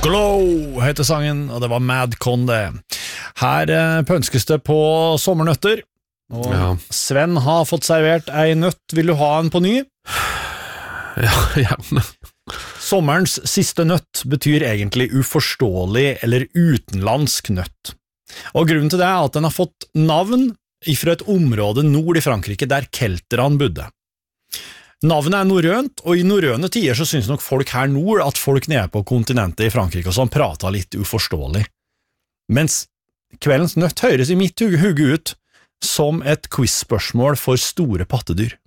Glow heter sangen, og det var Madcon det. Her pønskes det på sommernøtter, og Sven har fått servert ei nøtt. Vil du ha en på ny? Ja, gjerne. Sommerens siste nøtt betyr egentlig uforståelig eller utenlandsk nøtt. Og grunnen til det at den har fått navn fra et område nord i Frankrike der kelterne bodde. Navnet norrønt, og i norrøne tider så synes nok folk her nord at folk nede på kontinentet i Frankrike og sånn prater litt uforståelig. Mens kveldens nøtt høres i mitt hugge ut som et quiz-spørsmål for store pattedyr.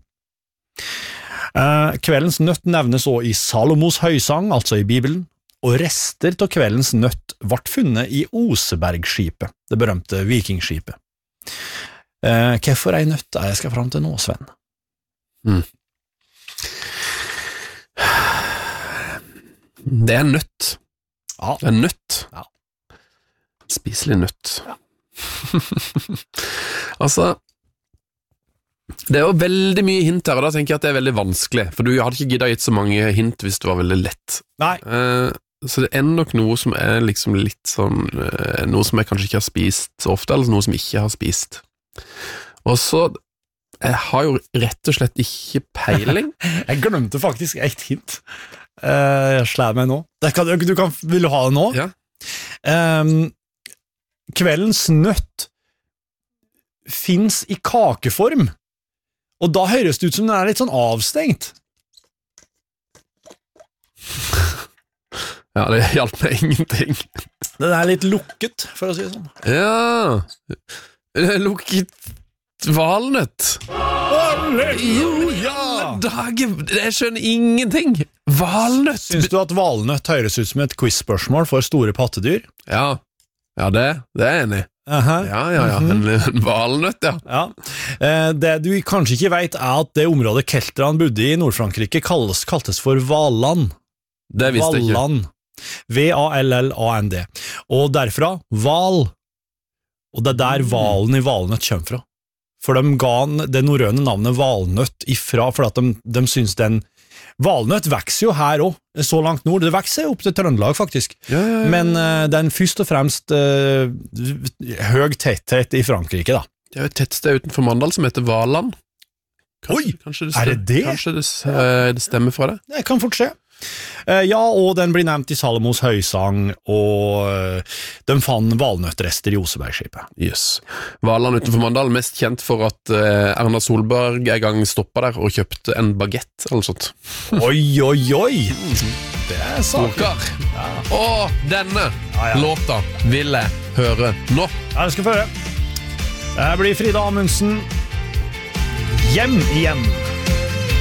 Kveldens nøtt nevnes også i Salomos høysang, altså i Bibelen, og rester av kveldens nøtt ble funnet i Osebergskipet, det berømte vikingskipet. Hvorfor ei nøtt jeg skal fram til nå, Sven? Det er nøtt. Ja. Det er nøtt. Ja. Spiselig nøtt. Ja. Altså, det er jo veldig mye hint her, og da tenker jeg at det er veldig vanskelig, for du hadde ikke giddet gitt så mange hint hvis det var veldig lett. Nei. Så det er nok noe som er liksom litt sånn, noe som jeg kanskje ikke har spist så ofte, eller noe som jeg ikke har spist. Og så, jeg har jo rett og slett ikke peiling. Jeg glemte faktisk et hint. Jeg slår meg nå. Vil du ha det nå? Ja. Kveldens nøtt finnes i kakeform, og da høres det ut som den er litt sånn avstengt. Ja, det hjalp meg ingenting. Den er litt lukket, for å si det sånn. Ja, lukket valnøtt. Halleluja! Jeg skjønner ingenting. Valnøtt. Syns du at valnøtt høres ut som et quiz-spørsmål for store pattedyr? Ja, det er jeg enig. Ja, en valnøtt, ja. Det du kanskje ikke vet er at det området kelterne bodde i Nord-Frankrike kaltes for Valland. Det visste jeg ikke. Valland. V-A-L-L-A-N-D. Og derfra val. Og det er der valen i valnøtt kommer fra. For de ga det norrøne navnet valnøtt ifra, for at de synes den valnøtt vekser jo her også, så langt nord. Det vekser opp til Trøndelag faktisk. Ja. Men den først og fremst høy tetthet i Frankrike da. Det er jo et tettsted utenfor Mandal som heter Valand. Kanskje er det det? Kanskje det stemmer fra det? Det kan fort skje. Ja, og den blir nevnt i Salomos høysang, og de fant valnøttrester i Osebergskipet. Yes. Valand utenfor Mandal, mest kjent for at Erna Solberg en gang stoppet der og kjøpte en baguette, eller sånt. Oi! Det er saker. Ja. Og denne låta vil jeg høre nå. Ja, det skal få høre. Det blir Frida Amundsen. Hjem igjen.